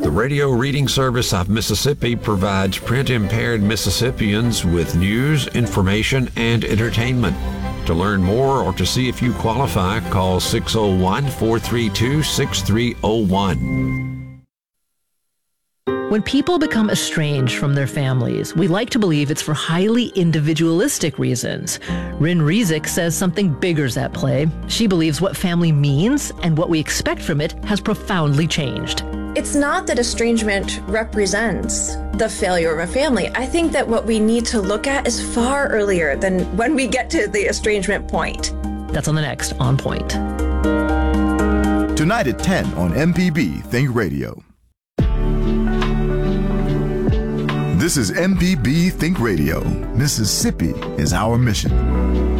The Radio Reading Service of Mississippi provides print-impaired Mississippians with news, information, and entertainment. To learn more or to see if you qualify, call 601-432-6301. When people become estranged from their families, we like to believe it's for highly individualistic reasons. Rin Rizik says something bigger's at play. She believes what family means and what we expect from it has profoundly changed. It's not that estrangement represents the failure of a family. I think that what we need to look at is far earlier than when we get to the estrangement point. That's on the next On Point. Tonight at 10 on MPB Think Radio. This is MPB Think Radio. Mississippi is our mission.